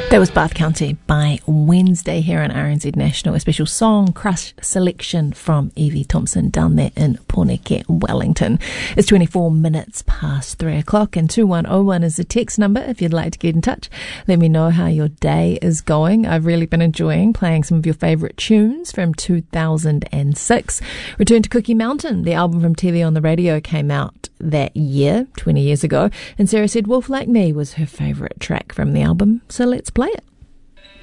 That was Bath County by Wednesday here on RNZ National. A special song crush selection from Evie Thompson down there in Porneke, Wellington. It's 24 minutes past 3 o'clock and 2101 is the text number if you'd like to get in touch. Let me know how your day is going. I've really been enjoying playing some of your favourite tunes from 2006. Return to Cookie Mountain. The album from TV on the Radio came out that year, 20 years ago, and Sarah said Wolf Like Me was her favourite track from the album, so let's play it.